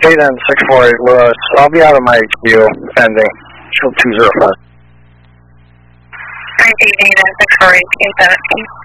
Dayton 648 Lewis. I'll be out of my queue pending. 205. Dayton 648, 817.